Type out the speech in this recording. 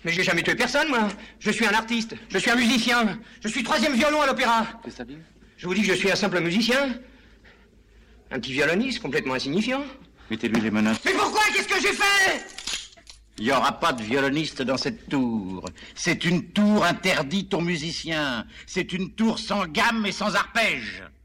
Mais j'ai jamais tué personne, moi. Je suis un artiste, je suis un musicien, je suis 3e violon à l'opéra. Qu'est-ce que ça veut dire? Je vous dis que je suis un simple musicien. Un petit violoniste complètement insignifiant. Mettez-lui les menottes. Mais pourquoi? Qu'est-ce que j'ai fait? Il n'y aura pas de violoniste dans cette tour. C'est une tour interdite aux musiciens. C'est une tour sans gamme et sans arpège.